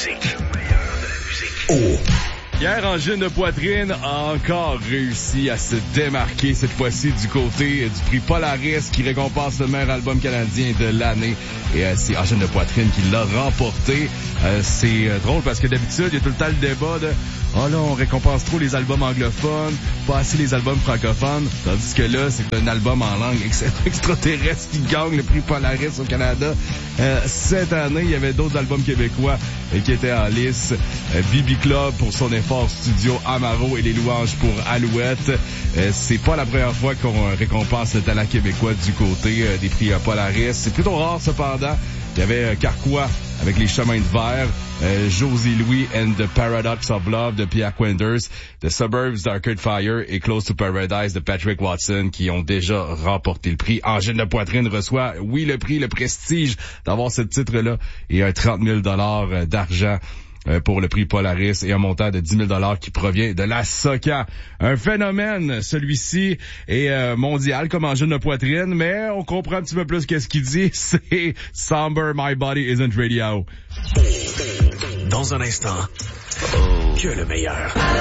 Hier, Angine de Poitrine a encore réussi à se démarquer, cette fois-ci du côté du prix Polaris qui récompense le meilleur album canadien de l'année. Et c'est Angine de Poitrine qui l'a remporté. C'est drôle parce que d'habitude, il y a tout le temps le débat de « Oh là, on récompense trop les albums anglophones, pas assez les albums francophones. » Tandis que là, c'est un album en langue extraterrestre qui gagne le prix Polaris au Canada. Cette année, il y avait d'autres albums québécois qui étaient en lice. Bibi Club pour son effort studio Amaro et les louanges pour Alouette. C'est pas la première fois qu'on récompense le talent québécois du côté des prix Polaris. C'est plutôt rare cependant. Il y avait Carquois avec les chemins de verre, Josie Louis and the Paradox of Love de Pierre Quenders, The Suburbs d'Arcade Fire et Close to Paradise de Patrick Watson qui ont déjà remporté le prix. Angine de Poitrine reçoit, oui, le prix, le prestige d'avoir ce titre-là et un 30 000 $ d'argent pour le prix Polaris et un montant de 10 000 $ qui provient de la SOCA. Un phénomène, celui-ci, est mondial comme Angine de Poitrine, mais on comprend un petit peu plus qu'est-ce qu'il dit. C'est Somber My Body Isn't Radio. Dans un instant, que le meilleur.